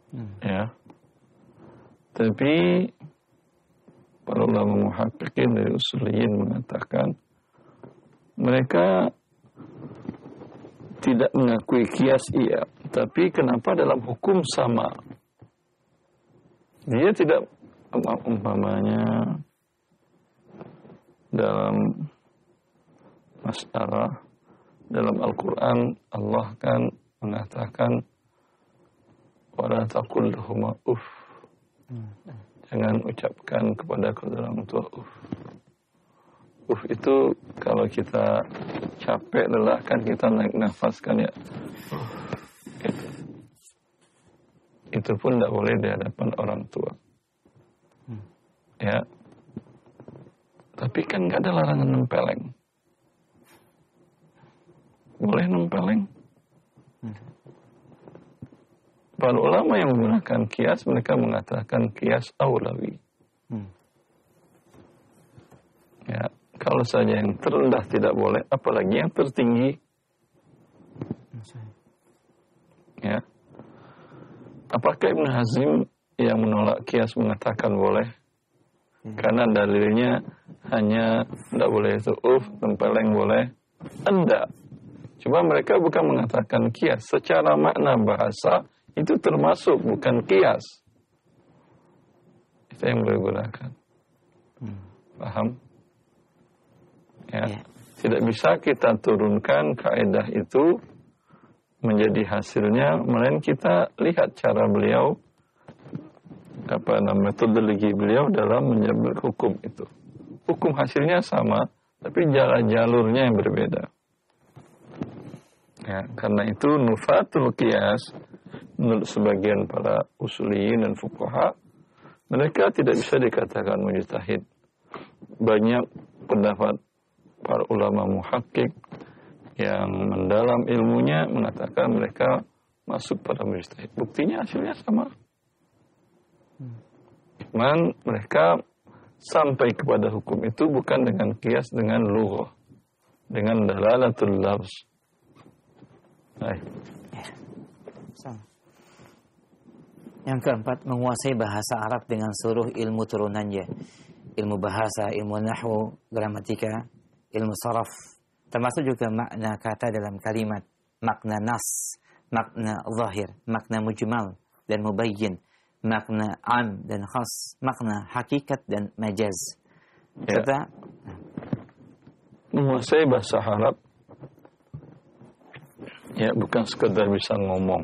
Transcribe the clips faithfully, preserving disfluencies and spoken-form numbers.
Hmm. Ya. Tapi para ulama muhaqqiqin dari usuliyin mengatakan mereka tidak mengakui kias iya, tapi kenapa dalam hukum sama? Dia tidak umpamanya dalam masalah dalam Al-Quran Allah kan mengatakan wala taqul lahuma uff. Jangan ucapkan kepada kedua orang tua uff. Uff itu kalau kita capek lelah kan kita naik nafas kan ya. Itu, itu pun tidak boleh di hadapan orang tua. Ya. Tapi kan nggak ada larangan nempeleng. Boleh nempeleng. Para ulama yang menggunakan kias, mereka mengatakan kias aulawi. Hmm. Ya, kalau saja yang terendah tidak boleh, apalagi yang tertinggi. Ya. Apakah Ibn Hazm yang menolak kias mengatakan boleh? Hmm. Karena dalilnya hanya tidak boleh itu uf, nempeleng boleh. Enggak. Cuma mereka bukan mengatakan kias. Secara makna bahasa, itu termasuk bukan kias. Itu yang boleh gunakan. Hmm. Paham? Ya. Ya. Tidak bisa kita turunkan kaidah itu menjadi hasilnya, melainkan kita lihat cara beliau, apa nama metodologi beliau dalam menyebut hukum itu. Hukum hasilnya sama, tapi jalan jalurnya yang berbeda. Ya, karena itu nufatul qiyas menurut sebagian para usuliyin dan fuqaha, mereka tidak bisa dikatakan mujtahid. Banyak pendapat para ulama muhaqqiq yang mendalam ilmunya mengatakan mereka masuk pada mujtahid. Buktinya hasilnya sama. Cuman mereka sampai kepada hukum itu bukan dengan qiyas, dengan lughah, dengan dalalatul lafz. Baik. Yang keempat, menguasai bahasa Arab dengan seluruh ilmu turunannya. Ilmu bahasa, ilmu nahwu, gramatika, ilmu saraf, termasuk juga makna kata dalam kalimat, makna nas, makna zahir, makna mujmal dan mubayyin, makna am dan khas, makna hakikat dan majaz. Ya. Serta menguasai bahasa Arab ya bukan sekedar bisa ngomong.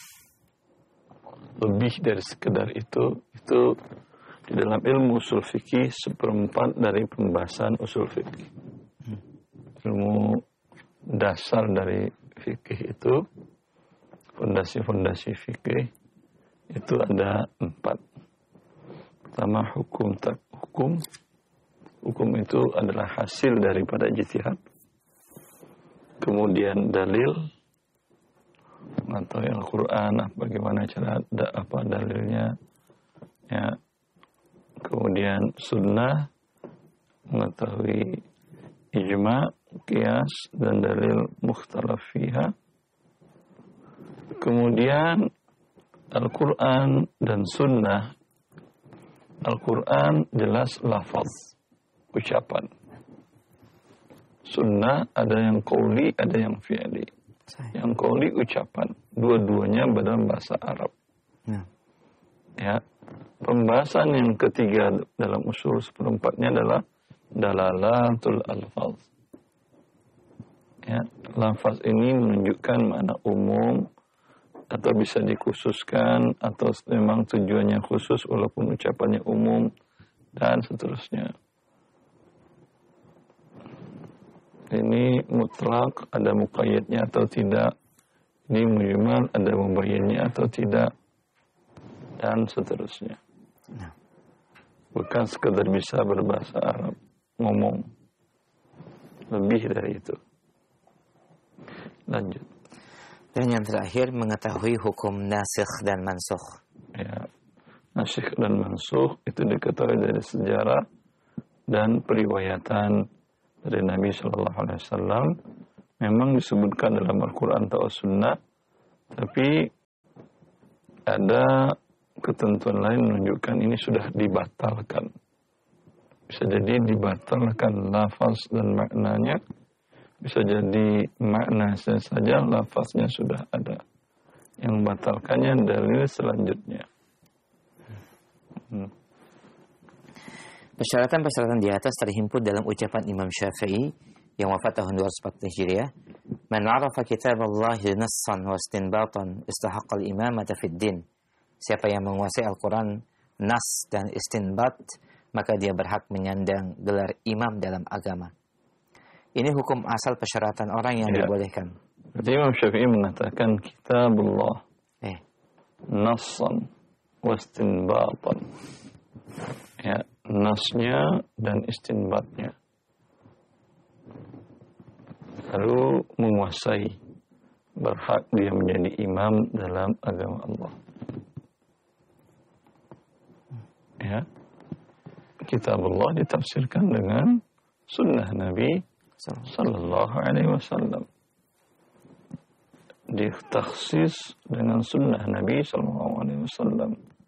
Lebih dari sekedar itu, itu di dalam ilmu usul fikih seperempat dari pembahasan usul fikih. Ilmu dasar dari fikih itu, fondasi-fondasi fikih itu ada empat. Pertama hukum tak hukum. Hukum itu adalah hasil daripada ijtihad. Kemudian dalil atau Al-Quran, bagaimana cara apa dalilnya, ya. Kemudian sunnah, mengetahui ijma, qiyas dan dalil mukhtalaf fiha. Kemudian Al-Quran dan sunnah. Al-Quran jelas lafaz, ucapan. Sunnah ada yang qauli, ada yang fi'li. Yang qauli ucapan, dua-duanya dalam bahasa Arab. Ya. Ya. Pembahasan yang ketiga dalam usul seperempatnya adalah dalalatul alfaz. Ya, lafaz ini menunjukkan makna umum atau bisa dikhususkan atau memang tujuannya khusus walaupun ucapannya umum dan seterusnya. Ini mutlak, ada muqayyadnya atau tidak. Ini mujmal, ada mubayyinnya atau tidak. Dan seterusnya. Bukan sekedar bisa berbahasa Arab, ngomong. Lebih dari itu. Lanjut. Dan yang terakhir, mengetahui hukum nasikh dan mansukh. Ya. Nasikh dan mansukh itu diketahui dari sejarah dan periwayatan dari Nabi Shallallahu Alaihi Wasallam. Memang disebutkan dalam Al-Quran atau Sunnah, tapi ada ketentuan lain menunjukkan ini sudah dibatalkan. Bisa jadi dibatalkan lafaz dan maknanya, bisa jadi makna saja lafaznya sudah ada. Yang membatalkannya dalil selanjutnya. Hmm. Persyaratan-persyaratan di atas terhimpun dalam ucapan Imam Syafi'i yang wafat tahun dua ratus empat puluh Hijriah. Man 'arafa kitaballahi nassan wa istinbatan istahaqqal imamata fid din. Siapa yang menguasai Al-Quran nas dan istinbat, maka dia berhak menyandang gelar imam dalam agama. Ini hukum asal persyaratan orang yang ya. dibolehkan. Jadi Imam Syafi'i mengatakan kitabullah eh. nassan wa istinbatan. Ya, nasnya dan istinbatnya. Lalu menguasai, berhak dia menjadi imam dalam agama Allah. Ya, kitabullah ditafsirkan dengan sunnah Nabi Sallallahu Alaihi Wasallam. Ditaksis dengan sunnah Nabi Sallallahu Alaihi Wasallam.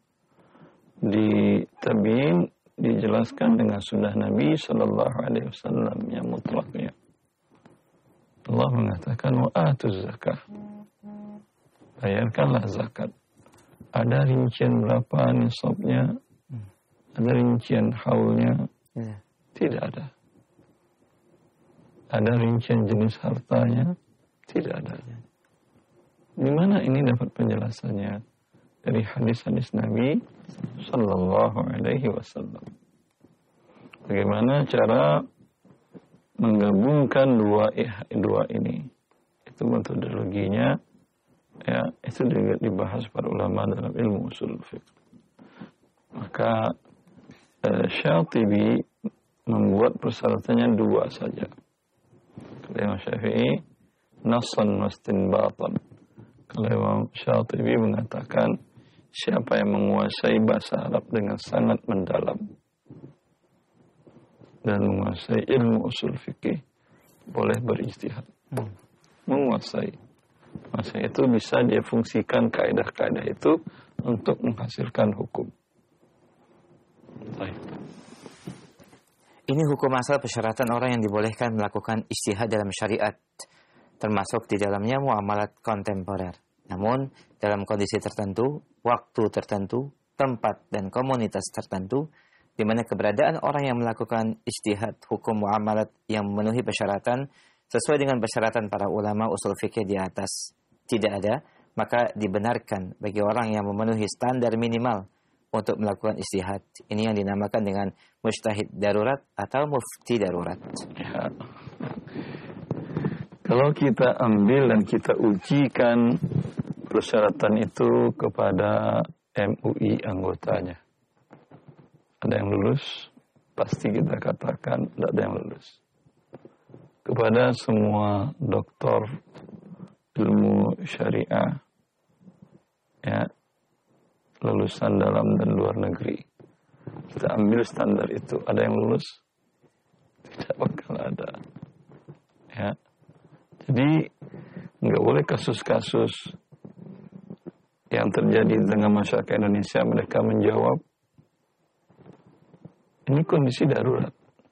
Ditabyin, dijelaskan dengan sunnah Nabi Sallallahu Alaihi Wasallam yang mutlaknya. Allah mengatakan wa atuz zakah. Bayarkanlah zakat. Ada rincian berapa nisabnya? Ada rincian haulnya? Ya. Tidak ada. Ada rincian jenis hartanya? Tidak ada. Di mana ini dapat penjelasannya? Dari hadis-hadis Nabi Sallallahu Alaihi Wasallam. Bagaimana cara menggabungkan dua dua ini? Itu metodologinya, ya, itu dibahas para ulama dalam ilmu usul fiqh. Maka eh, Syatibi membuat persyaratannya dua saja. Kalau Imam Syafi'i nassan wastinbatan. Kalau Imam Syatibi mengatakan siapa yang menguasai bahasa Arab dengan sangat mendalam dan menguasai ilmu usul fikih boleh berijtihad. Hmm. Menguasai. Masa itu bisa dia fungsikan kaidah-kaidah itu untuk menghasilkan hukum. Baik. Ini hukum asal persyaratan orang yang dibolehkan melakukan ijtihad dalam syariat, termasuk di dalamnya muamalat kontemporer. Namun, dalam kondisi tertentu, waktu tertentu, tempat dan komunitas tertentu, di mana keberadaan orang yang melakukan ijtihad hukum muamalat yang memenuhi persyaratan sesuai dengan persyaratan para ulama usul fikih di atas tidak ada, maka dibenarkan bagi orang yang memenuhi standar minimal untuk melakukan ijtihad. Ini yang dinamakan dengan mujtahid darurat atau mufti darurat. Ya. Kalau kita ambil dan kita ujikan persyaratan itu kepada M U I anggotanya, ada yang lulus, pasti kita katakan tidak ada yang lulus. Kepada semua doktor ilmu syariah, ya, lulusan dalam dan luar negeri, kita ambil standar itu, ada yang lulus? Tidak bakal ada. Ya, jadi nggak boleh kasus-kasus yang terjadi dengan masyarakat Indonesia mereka menjawab ini kondisi darurat.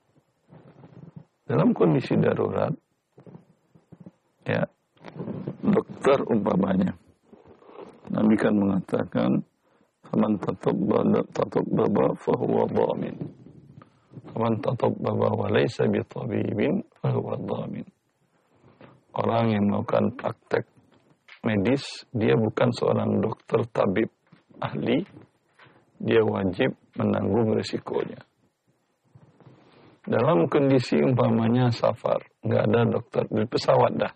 Dalam kondisi darurat, ya, dokter umpamanya, Nabi kan mengatakan, "Faman tatabbaba fahuwa dhamin. Faman tatabbaba wa laysa bitabibin fahuwa dhamin." Orang yang melakukan praktek medis, dia bukan seorang dokter tabib ahli, dia wajib menanggung risikonya. Dalam kondisi umpamanya safar, nggak ada dokter di pesawat dah.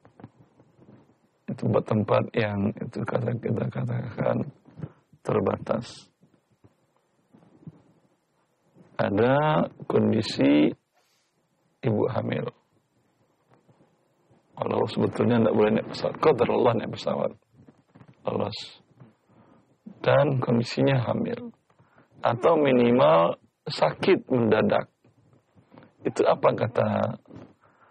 Itu buat tempat yang itu kata kita katakan terbatas. Ada kondisi ibu hamil. Allah sebetulnya tidak boleh naik pesawat. Qadarullah naik pesawat. Allah. Dan kondisinya hamil. Atau minimal sakit mendadak. Itu apa kata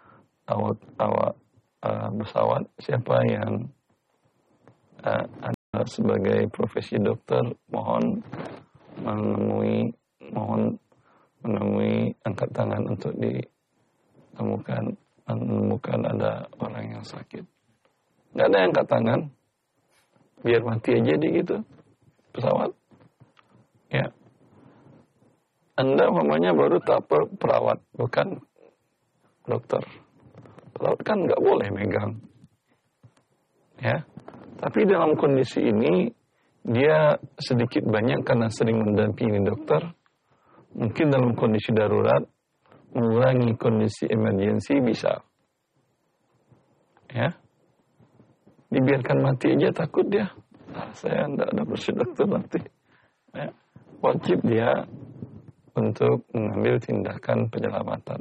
awak awak uh, pesawat? Siapa yang uh, sebagai profesi dokter mohon menemui mohon menemui angkat tangan untuk ditemukan menemukan ada orang yang sakit. Nggak ada yang angkat tangan, biar mati aja di gitu pesawat. Ya, Anda namanya baru tak perawat, bukan dokter. Perawat kan nggak boleh megang. Ya, tapi dalam kondisi ini dia sedikit banyak karena sering mendampingi dokter. Mungkin dalam kondisi darurat mengurangi kondisi emergensi bisa. Ya, dibiarkan mati aja takut dia. Nah, saya tidak ada bersih dokter nanti. Ya, wajib dia untuk mengambil tindakan penyelamatan.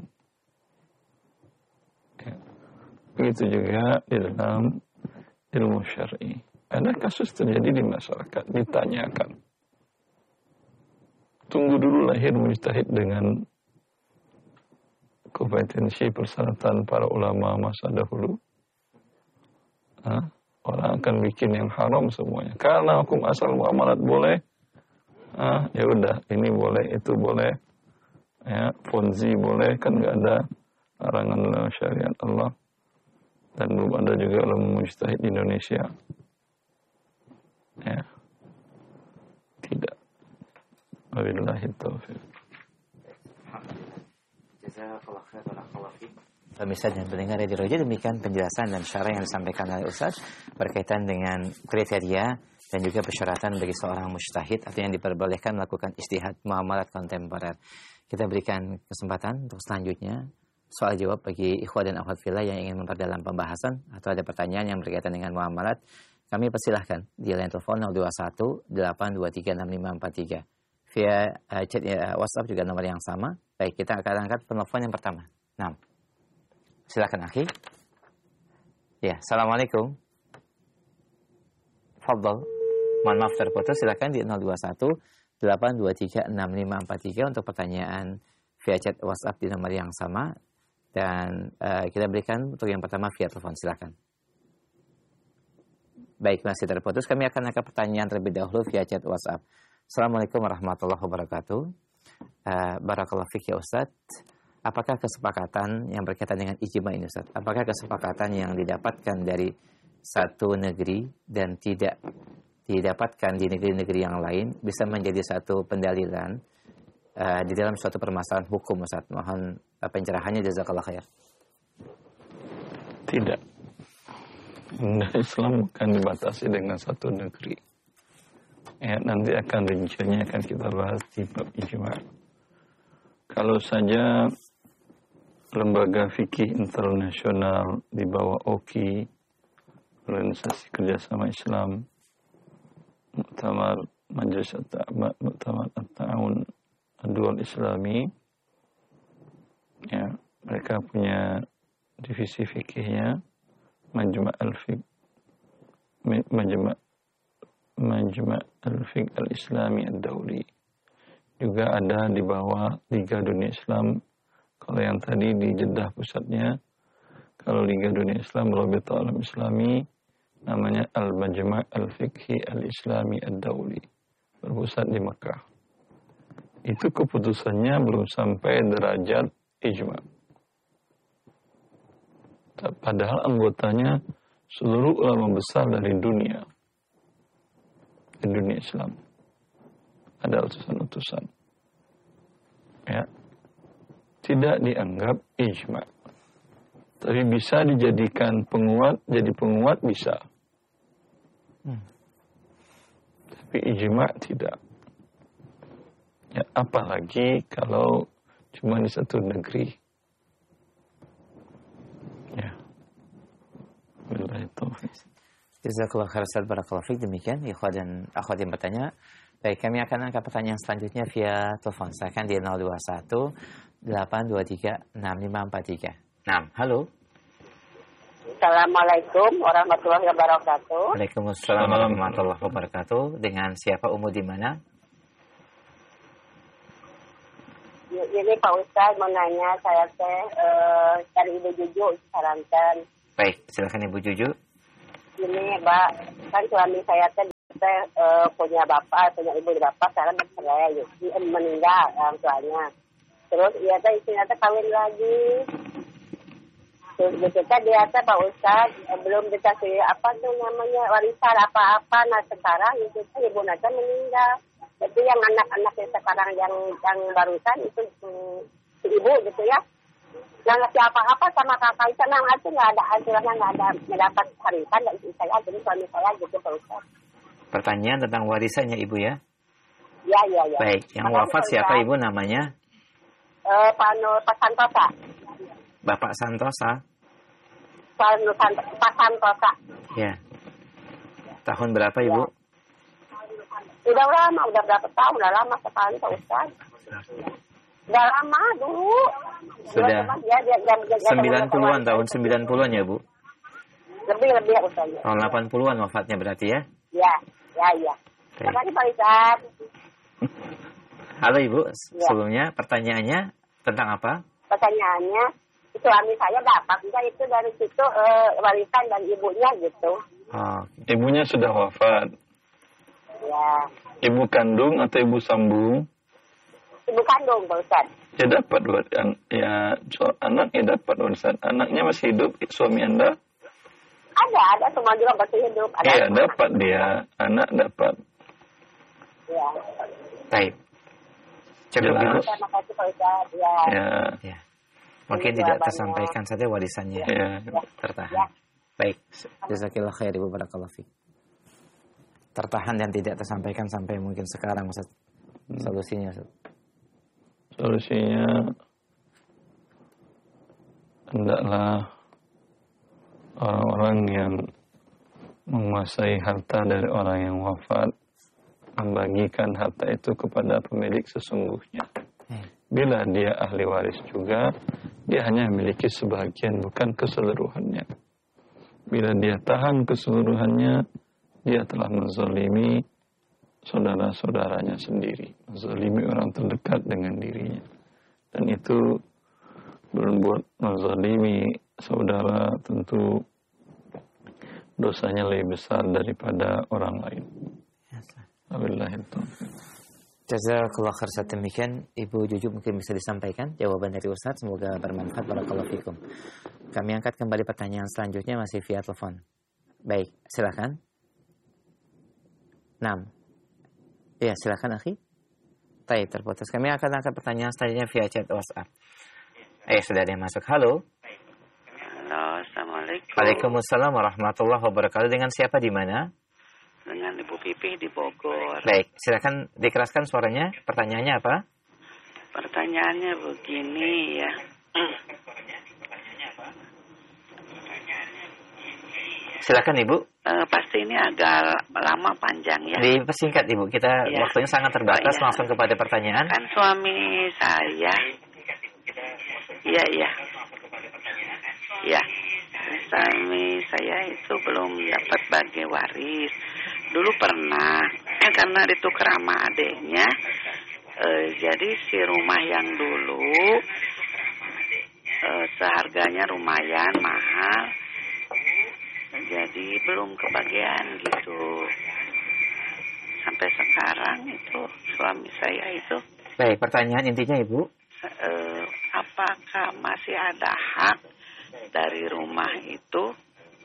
Ya. Begitu juga di dalam ilmu syar'i. Ada kasus terjadi di masyarakat, ditanyakan. Tunggu dulu lahir mujtahid dengan kompetensi persyaratan para ulama masa dahulu. Hah? Orang akan bikin yang haram semuanya. Karena hukum asal muamalat boleh, ah, ya udah, ini boleh, itu boleh. Ya, ponzi boleh, kan nggak ada larangan dalam syariat Allah. Dan belum ada juga ulama mujtahid di Indonesia. Ya. Tidak. Wabillahi taufiq. Jazakallahu khairan barakallahu fiik. Pemirsa dan pendengar Radio Roja, demikian penjelasan dan syarah yang disampaikan oleh Ustaz berkaitan dengan kriteria dan juga persyaratan bagi seorang mujtahid atau yang diperbolehkan melakukan ijtihad muamalat kontemporer. Kita berikan kesempatan untuk selanjutnya soal jawab bagi ikhwah dan akhwat fillah yang ingin memperdalam pembahasan atau ada pertanyaan yang berkaitan dengan muamalat. Kami persilahkan di line telepon nol dua satu delapan dua tiga enam lima empat tiga. Via uh, chat uh, WhatsApp juga nomor yang sama. Baik, kita akan angkat penelpon yang pertama. Nah, silakan akhi. Ya, assalamualaikum. Fadhal. Mohon maaf terputus. Silakan di nol dua satu delapan dua tiga enam lima empat tiga untuk pertanyaan via chat WhatsApp di nomor yang sama. Dan uh, kita berikan untuk yang pertama via telepon. Silakan. Baik, masih terputus. Kami akan angkat pertanyaan terlebih dahulu via chat WhatsApp. Assalamualaikum warahmatullahi wabarakatuh. Uh, Barakallahu fiik ya Ustaz. Apakah kesepakatan yang berkaitan dengan ijma ini Ustaz? Apakah kesepakatan yang didapatkan dari satu negeri dan tidak didapatkan di negeri-negeri yang lain bisa menjadi satu pendalilan uh, di dalam suatu permasalahan hukum Ustaz? Mohon uh, pencerahannya, jazakallah khair. Tidak. Islam bukan dibatasi dengan satu negeri. Ya, nanti akan rinciannya akan kita bahas di bab ijma. Kalau saja lembaga fikih internasional di bawah O K I, Organisasi Kerjasama Islam, Muktamar Majelis Muktamar At-Ta'awun Ad-Dual Islami, ya, mereka punya divisi fikihnya, Majma' al-Fiqh Majma' Majma' al-Fiqh al-Islami ad-Dawli. Juga ada di bawah Liga Dunia Islam. Kalau yang tadi di Jeddah pusatnya, kalau Liga Dunia Islam Rabita Alam Islami namanya Al-Majma' al-Fiqhi al-Islami ad-Dawli, berpusat di Mekah. Itu keputusannya belum sampai derajat ijma'. Padahal anggotanya seluruh ulama besar dari dunia, di dunia Islam. Ada utusan-utusan. Ya. Tidak dianggap ijma'. Tapi bisa dijadikan penguat, jadi penguat bisa. Hmm. Tapi ijma' tidak. Ya, apalagi kalau cuma di satu negeri. Ya. Wallahi taufiq. Jazakallahu khairan Ustaz, barakallahu fiik. Demikian ikhwah dan akhwat yang bertanya. Baik, kami akan angkat pertanyaan selanjutnya via telepon. Silakan di nol dua satu delapan dua tiga enam lima empat tiga. Nah, halo. Assalamualaikum warahmatullahi wabarakatuh. Waalaikumsalam warahmatullahi wabarakatuh. Dengan siapa, umur di mana? Ini Pak Ustaz mau nanya, saya teh uh, dari Ibu Juju sarankan. Baik, silakan Ibu Juju. Ini Pak, kan suami saya teh saya uh, punya bapak, punya ibu bapak, sekarang bercerai, gitu. Meninggal orang tuanya. Terus iya teh istrinya teh kawin lagi. Terus kita dia teh Pak Ustaz belum dikasih apa tuh namanya warisan apa-apa. Nah sekarang itu teh ibu nata meninggal. Jadi yang anak-anaknya sekarang yang yang barusan itu si ibu gitu ya. Nggak ngasih apa-apa sama kakak itu, nah itu nggak ada hasilnya, nggak ada mendapat warisan dari istri saya, jadi suami saya gitu Pak Ustaz. Pertanyaan tentang warisannya ibu ya? Ya, ya, ya. Baik, yang Makasih, wafat siapa ibu namanya? Uh, Pak Nur Pak Santosa. Bapak Santosa? Pak Nur Pak Santosa. Ya. Tahun berapa ibu? Ya. Udah lama, udah berapa tahun, udah lama sekali Pak Ustaz. Udah lama dulu. Sudah ya, dia, dia, dia, sembilan puluhan tahun, sembilan puluhan ya Bu? Lebih, lebih ya Ustaz. Tahun delapan puluhan wafatnya berarti ya? Ya, ya, ya. Terima kasih Pak Ustaz. Halo Ibu, ya. Sebelumnya pertanyaannya tentang apa? Pertanyaannya, suami saya dapat enggak itu dari situ uh, warisan dari ibunya gitu. Oh. Ibunya sudah wafat. Ya. Ibu kandung atau ibu sambung? Ibu kandung, Pak Ustaz. Ya dapat warisan. Ya, so, anaknya dapat warisan. Anaknya masih hidup, suami Anda? Ada, ada semua juga masih hidup. Iya, dapat dia. Anak dapat. Ya. Baik. Cukup Ibu. Terima kasih Pak Ustaz. Ya. Ya. Ya. Mungkin tidak tersampaikan saja warisannya. Ya. Tertahan. Ya. Baik. Jazakillah khair Ibu, barakallahu fiik. Tertahan dan tidak tersampaikan sampai mungkin sekarang Ustaz. Solusinya Ustaz. Solusinya hendaklah orang-orang yang menguasai harta dari orang yang wafat membagikan harta itu kepada pemilik sesungguhnya. Bila dia ahli waris juga, dia hanya memiliki sebagian, bukan keseluruhannya. Bila dia tahan keseluruhannya, dia telah menzalimi saudara-saudaranya sendiri, menzalimi orang terdekat dengan dirinya. Dan itu berbuat menzalimi saudara tentu dosanya lebih besar daripada orang lain. Wabillahi taufiq. Jazakallah khair. Saat demikian Ibu Juju mungkin bisa disampaikan jawaban dari Ustaz, semoga bermanfaat. Barakallahu fikum. Kami angkat kembali pertanyaan selanjutnya masih via telepon. Baik, silakan. Enam. Ya, silakan akhi. Baik, terputus. Kami akan angkat pertanyaan selanjutnya via chat WhatsApp. Eh, sudah ada yang masuk. Halo. Halo, Assalamualaikum. Waalaikumsalam warahmatullahi wabarakatuh. Dengan siapa di mana? Dengan Ibu Pipih di Bogor. Baik, silakan dikeraskan suaranya. Pertanyaannya apa? Pertanyaannya begini ya. Silakan Ibu. Uh, pasti ini agak lama panjang ya. Dipersingkat Ibu, kita ya. Waktunya sangat terbatas. Oh, ya. Langsung kepada pertanyaan. Kan suami saya. Iya, iya. Iya. Suami saya itu belum dapat bagi waris. Dulu pernah, eh, karena ditukar sama adiknya, eh, jadi si rumah yang dulu eh, seharganya lumayan mahal, jadi belum kebagian gitu. Sampai sekarang itu suami saya itu. Baik, pertanyaan intinya Ibu. Eh, apakah masih ada hak dari rumah itu?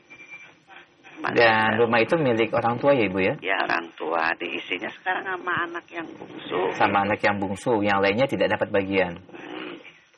Dan rumah itu milik orang tua ya Ibu ya? Ya, orang tua. Diisinya sekarang sama anak yang bungsu. Sama anak yang bungsu, yang lainnya tidak dapat bagian. Hmm.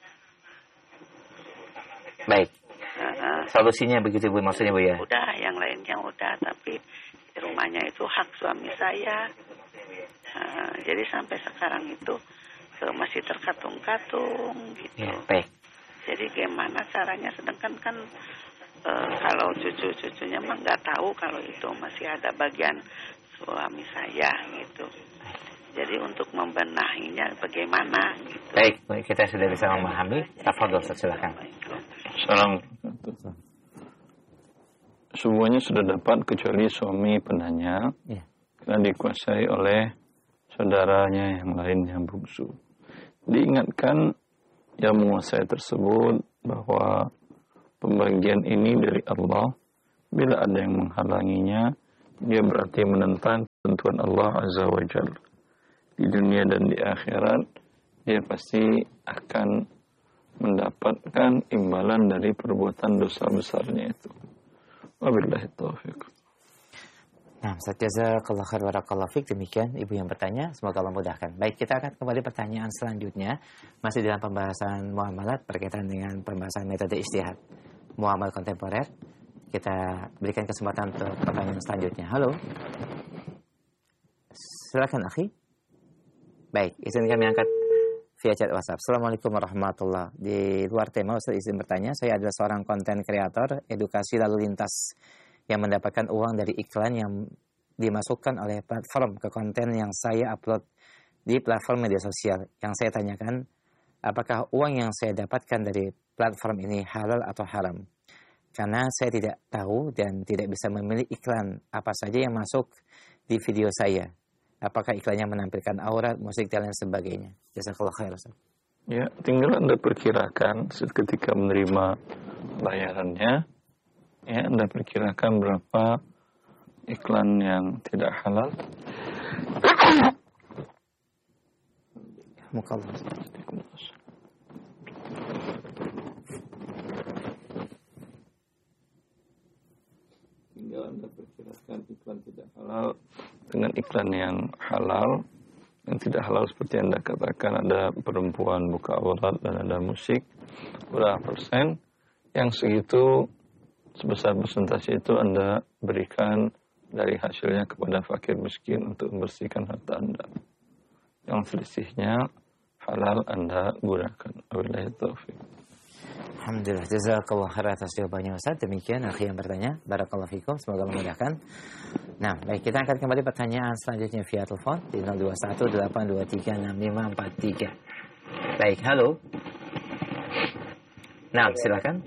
Baik. Uh, Solusinya begitu Bu, maksudnya Bu ya? Udah, yang lainnya udah, tapi rumahnya itu hak suami saya. Uh, jadi sampai sekarang itu uh, masih terkatung-katung gitu. Ya, baik. Jadi gimana caranya, sedangkan kan Uh, kalau cucu-cucunya mah nggak tahu kalau itu masih ada bagian suami saya gitu. Jadi untuk membenahinya bagaimana gitu. Baik, baik, kita sudah bisa memahami. Tafadhol, silakan. Assalamualaikum. Semuanya sudah dapat kecuali suami penanya, ya. Karena dikuasai oleh saudaranya yang lain yang bungsu. Diingatkan yang menguasai tersebut bahwa pembagian ini dari Allah. Bila ada yang menghalanginya, dia berarti menentang tentuan Allah Azza wa Jalla. Di dunia dan di akhirat, dia pasti akan mendapatkan imbalan dari perbuatan dosa besarnya itu. Wabillahi taufiq. Nah, Ustaz, jazakallahu khair barakallahu fiik. Demikian ibu yang bertanya, semoga Allah mudahkan. Baik, kita akan kembali pertanyaan selanjutnya, masih dalam pembahasan muamalat berkaitan dengan pembahasan metode ijtihad muamalah kontemporer. Kita berikan kesempatan untuk pertanyaan selanjutnya. Halo. Silakan, akhi. Baik, izin kami angkat via chat WhatsApp. Assalamualaikum warahmatullahi wabarakatuh. Di luar tema, Ustaz izin bertanya, saya adalah seorang konten kreator edukasi lalu lintas yang mendapatkan uang dari iklan yang dimasukkan oleh platform ke konten yang saya upload di platform media sosial. Yang saya tanyakan, apakah uang yang saya dapatkan dari platform ini halal atau haram? Karena saya tidak tahu dan tidak bisa memilih iklan apa saja yang masuk di video saya. Apakah iklannya menampilkan aurat, musik, dan lain sebagainya? Jazakallahu khair. Ya, tinggal Anda perkirakan ketika menerima bayarannya, ya, Anda perkirakan berapa iklan yang tidak halal. Mukallah. Tinggal Anda perkirakan iklan tidak halal dengan iklan yang halal. Yang tidak halal seperti Anda katakan, ada perempuan buka aurat dan ada musik, berapa persen, yang segitu sebesar persentase itu Anda berikan dari hasilnya kepada fakir miskin untuk membersihkan harta Anda. Yang selisihnya halal Anda gunakan. Wabillahi taufiq. Alhamdulillah, jazakallahu khair atas jawabannya Ustaz. Demikian akhi yang bertanya, barakallahu fikum, semoga memudahkan. Nah, baik, kita akan kembali pertanyaan selanjutnya via telepon di nol dua satu delapan dua tiga enam lima empat tiga. Baik, halo. Nah, silakan.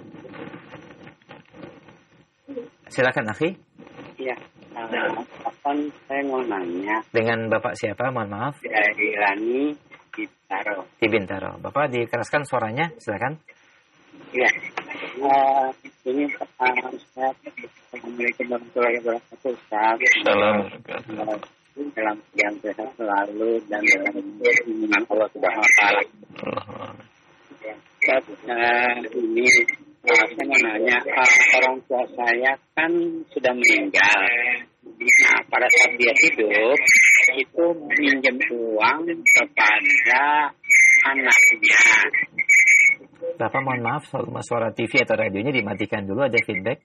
Silakan akhi. Iya, uh, saya mau nanya. Dengan Bapak siapa? Mohon maaf. Dari Rani di Bintaro. Di Bintaro. Bapak dikeraskan suaranya, silakan. Iya. Uh, ini uh, Ustaz, Assalamualaikum warahmatullahi wabarakatuh, Ustaz. Assalamualaikum. Dalam yang sehat selalu dan dalam iman Allah Subhanahu wa taala. Ustaz, uh, ini uh, saya mau nanya, uh, orang tua saya kan sudah meninggal. Nah, pada saat dia hidup itu minjem uang kepada anaknya. Bapak mohon maaf, suara T V atau radionya dimatikan dulu, ada feedback.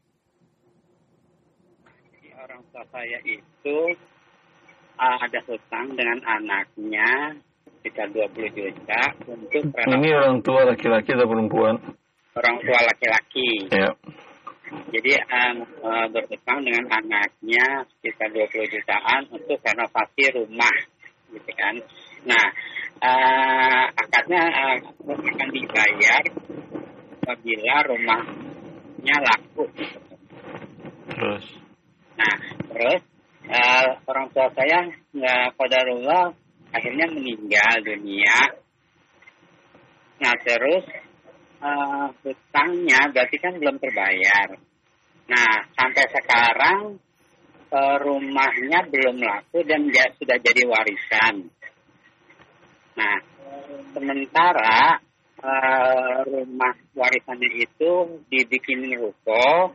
Orang tua saya itu uh, ada hutang dengan anaknya sekitar dua puluh juta untuk renovasi. Ini orang tua laki-laki atau perempuan? Orang tua laki-laki. Ya. Jadi um, uh, berhutang dengan anaknya sekitar dua puluh jutaan untuk renovasi rumah, gitu kan. Nah, uh, akadnya uh, akan dibayar apabila rumahnya laku. Terus? Nah, terus uh, orang tua saya nggak qadarullah akhirnya meninggal dunia. Nah, terus uh, hutangnya berarti kan belum terbayar. Nah, sampai sekarang uh, rumahnya belum laku dan dia sudah jadi warisan. Nah, sementara uh, rumah warisannya itu dibikin ruko.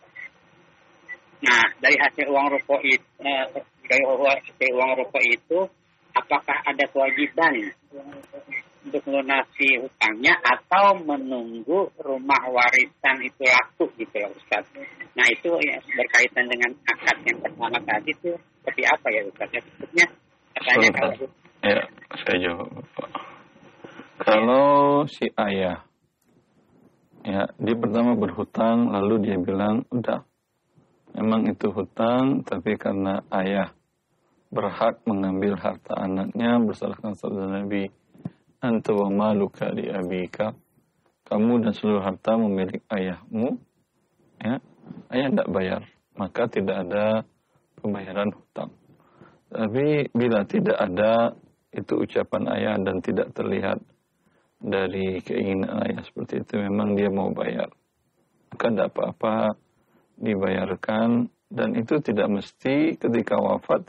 Nah, dari hasil uang ruko itu, uh, dari hasil uang ruko itu, apakah ada kewajiban untuk melunasi hutangnya atau menunggu rumah warisan itu laku gitu ya Ustaz? Nah, itu ya, berkaitan dengan akad yang pertama tadi itu seperti apa ya Ustaz? Ya, maksudnya katanya kalau ya, saya jawab Bapak. Kalau si ayah, ya, dia pertama berhutang, lalu dia bilang, udah, memang itu hutang, tapi karena ayah berhak mengambil harta anaknya, berdasarkan sabda Nabi, anta wa maluka li abika, kamu dan seluruh harta memilik ayahmu, ya, ayah tidak bayar, maka tidak ada pembayaran hutang. Tapi bila tidak ada itu ucapan ayah dan tidak terlihat dari keinginan ayah seperti itu, memang dia mau bayar, maka tidak apa-apa dibayarkan. Dan itu tidak mesti ketika wafat